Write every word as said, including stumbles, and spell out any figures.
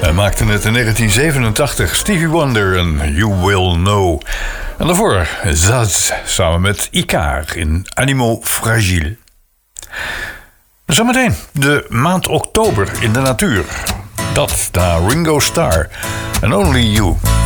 Hij maakte het in negentien zevenentachtig, Stevie Wonder en You Will Know. En daarvoor Zaz samen met Ikaar in Animaux Fragiles. Zometeen de maand oktober in de natuur. Dat na Ringo Starr en Only You.